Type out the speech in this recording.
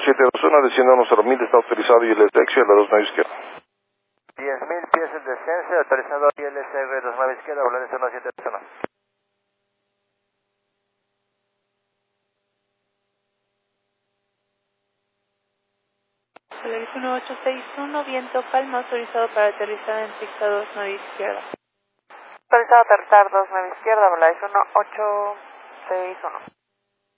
1721, desciende a 10.000, está autorizado y el taxi a la 29 izquierda. 10.000 pies el descenso, autorizado ILSR 29 izquierda, volar 1721. Polaris 1861, viento calma, autorizado para aterrizar en pista 29 izquierda. Autorizado aterrizar 29 izquierda, Volaris 1861.